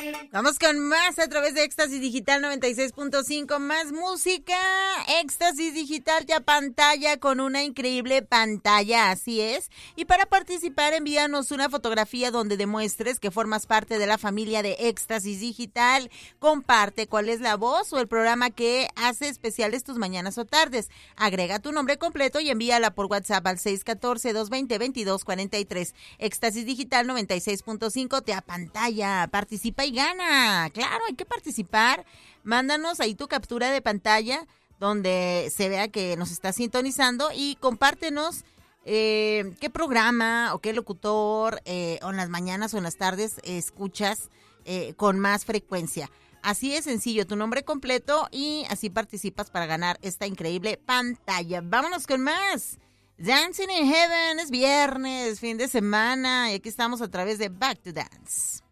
Vamos con más a través de Éxtasis Digital 96.5, más música. Éxtasis Digital ya pantalla con una increíble pantalla, así es. Y para participar, envíanos una fotografía donde demuestres que formas parte de la familia de Éxtasis Digital. Comparte cuál es la voz o el programa que hace especiales tus mañanas o tardes. Agrega tu nombre completo y envíala por WhatsApp al 614-220-2243. Éxtasis Digital 96.5 te apantalla. Participa y gana. Claro, hay que participar. Mándanos ahí tu captura de pantalla donde se vea que nos está sintonizando y compártenos qué programa o qué locutor o en las mañanas o en las tardes escuchas con más frecuencia. Así de sencillo, tu nombre completo y así participas para ganar esta increíble pantalla. Vámonos con más. Dancing in Heaven, es viernes, fin de semana y aquí estamos a través de Back to Dance.